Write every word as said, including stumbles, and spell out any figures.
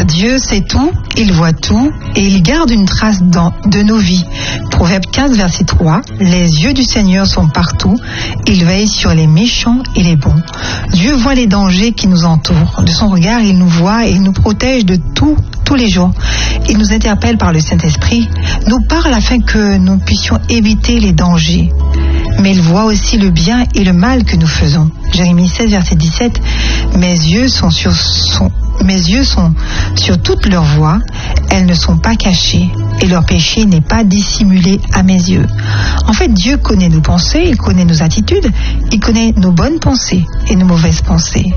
Car Dieu sait tout, il voit tout et il garde une trace dans, de nos vies. Proverbe quinze, verset trois. Les yeux du Seigneur sont partout, il veille sur les méchants et les bons. Dieu voit les dangers qui nous entourent. De son regard, il nous voit et il nous protège de tout, tous les jours. Il nous interpelle par le Saint-Esprit, nous parle afin que nous puissions éviter les dangers. Mais il voit aussi le bien et le mal que nous faisons. Jérémie seize, verset dix-sept. Mes yeux sont sur son, mes yeux sont sur toutes leurs voies, elles ne sont pas cachées, et leur péché n'est pas dissimulé à mes yeux. En fait, Dieu connaît nos pensées, il connaît nos attitudes, il connaît nos bonnes pensées et nos mauvaises pensées.